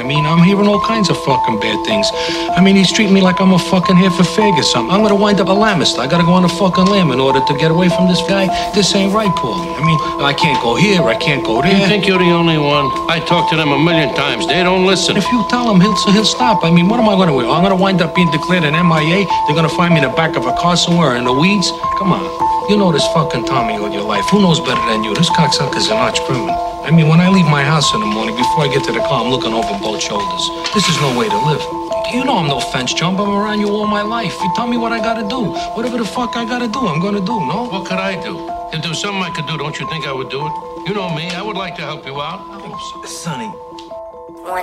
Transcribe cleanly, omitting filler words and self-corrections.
mean, I'm hearing all kinds of fucking bad things. I mean, he's treating me like I'm a fucking heifer fag or something. I'm gonna wind up a lambist. I gotta go on a fucking lamb in order to get away from this guy. This ain't right, Paulie. I mean, I can't go here, I can't go there. You think you're the only one? I talked to them 1,000,000 times. They don't listen. If you tell him, he'll stop. I mean, what am I gonna do? I'm gonna wind up being declared an MIA. They're gonna find me in the back of a car somewhere in the weeds. Come on. You know this fucking Tommy all your life. Who knows better than you? This cocksucker's an arch criminal. I mean, when I leave my house in the morning, before I get to the car, I'm looking over both shoulders. This is no way to live. You know I'm no fence jump. I'm around you all my life. You tell me what I gotta do. Whatever the fuck I gotta do, I'm gonna do, no? What could I do? If there was something I could do, don't you think I would do it? You know me. I would like to help you out. Sonny,